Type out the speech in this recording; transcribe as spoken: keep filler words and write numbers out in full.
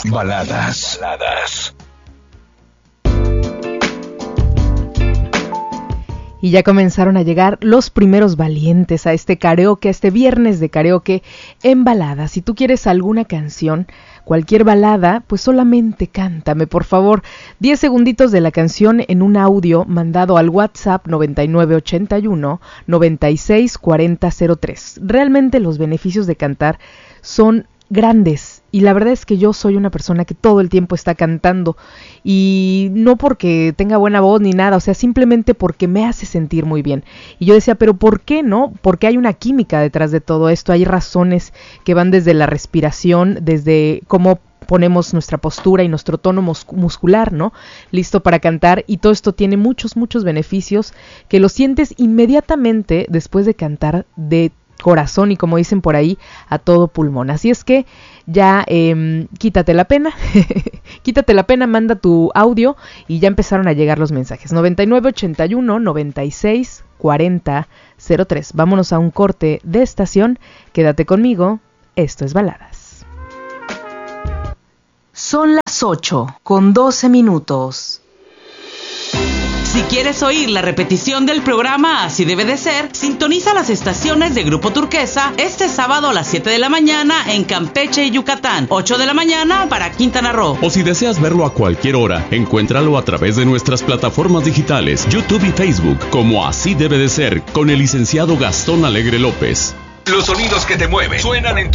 Baladas. Baladas. Y ya comenzaron a llegar los primeros valientes a este karaoke, a este viernes de karaoke en baladas. Si tú quieres alguna canción, cualquier balada, pues solamente cántame, por favor. Diez segunditos de la canción en un audio mandado al WhatsApp noventa y nueve ochenta y uno noventa y seis cuarenta cero tres. Realmente los beneficios de cantar son grandes y la verdad es que yo soy una persona que todo el tiempo está cantando y no porque tenga buena voz ni nada, o sea, simplemente porque me hace sentir muy bien. Y yo decía, pero ¿por qué no? Porque hay una química detrás de todo esto, hay razones que van desde la respiración, desde cómo ponemos nuestra postura y nuestro tono mus- muscular, ¿no? Listo para cantar, y todo esto tiene muchos, muchos beneficios que lo sientes inmediatamente después de cantar de corazón y, como dicen por ahí, a todo pulmón. Así es que ya eh, quítate la pena, quítate la pena, manda tu audio y ya empezaron a llegar los mensajes. noventa y nueve ochenta y uno noventa y seis cuarenta cero tres. Vámonos a un corte de estación. Quédate conmigo. Esto es Baladas. Son las ocho con doce minutos. Si quieres oír la repetición del programa Así Debe de Ser, sintoniza las estaciones de Grupo Turquesa este sábado a las siete de la mañana en Campeche y Yucatán, ocho de la mañana para Quintana Roo. O si deseas verlo a cualquier hora, encuéntralo a través de nuestras plataformas digitales, YouTube y Facebook, como Así Debe de Ser, con el licenciado Gastón Alegre López. Los sonidos que te mueven suenan en